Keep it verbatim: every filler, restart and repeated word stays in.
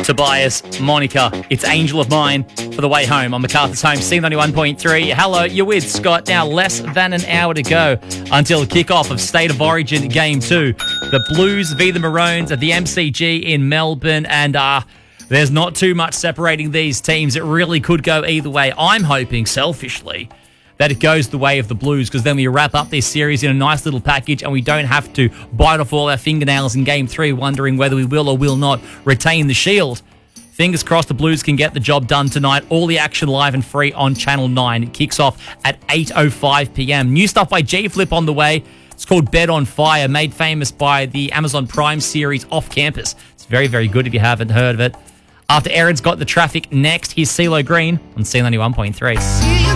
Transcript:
Tobias, Monica, it's Angel of Mine for the way home on MacArthur's Home, C ninety-one point three. Hello, you're with Scott. Now less than an hour to go until kickoff of State of Origin Game two. The Blues v the Maroons at the M C G in Melbourne, and uh, there's not too much separating these teams. It really could go either way. I'm hoping, selfishly, that it goes the way of the Blues, because then we wrap up this series in a nice little package and we don't have to bite off all our fingernails in Game three wondering whether we will or will not retain the Shield. Fingers crossed the Blues can get the job done tonight. All the action live and free on Channel nine. It kicks off at eight oh five p.m. New stuff by G-Flip on the way. It's called Bed on Fire, made famous by the Amazon Prime series Off Campus. It's very, very good if you haven't heard of it. After Aaron's got the traffic next, here's CeeLo Green on C ninety-one point three.